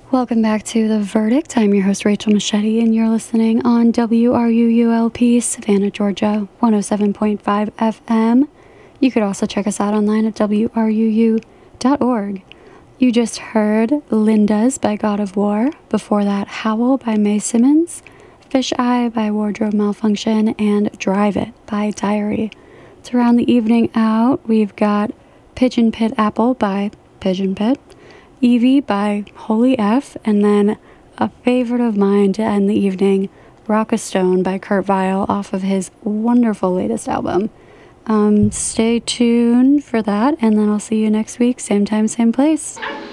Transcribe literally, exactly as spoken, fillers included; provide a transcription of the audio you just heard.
Welcome back to The Verdict. I'm your host, Rachel Machete, and you're listening on W R U U L P, Savannah, Georgia, one oh seven point five F M. You could also check us out online at W R U U dot org. You just heard Linda's by God of War. Before that, Howl by Mae Simmons, Fish Eye by Wardrobe Malfunction, and Drive It by Diary. To round the evening out, we've got Pigeon Pit Apple by Pigeon Pit, Evie by Holy F, and then a favorite of mine to end the evening, Rock a Stone by Kurt Vile off of his wonderful latest album. Um, stay tuned for that, and then I'll see you next week, same time, same place.